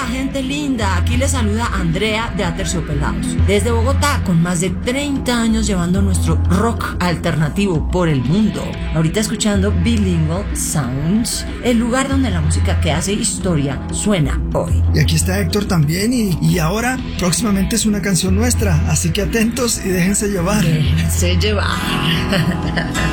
gente linda, aquí les saluda Andrea de Aterciopelados, desde Bogotá, con más de 30 años llevando nuestro rock alternativo por el mundo. Ahorita escuchando Bilingual Sounds, el lugar donde la música que hace historia suena hoy. Y aquí está Héctor también, y ahora próximamente es una canción nuestra, así que atentos y déjense llevar. Déjense llevar.